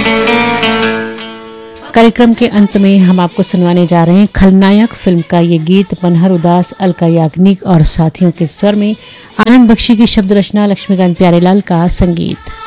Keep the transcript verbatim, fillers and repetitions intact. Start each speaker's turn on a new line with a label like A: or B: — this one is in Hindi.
A: कार्यक्रम के अंत में हम आपको सुनवाने जा रहे हैं खलनायक फिल्म का ये गीत। मनहर उदास, अलका याग्निक और साथियों के स्वर में आनंद बख्शी की शब्द रचना, लक्ष्मीकांत प्यारेलाल का संगीत।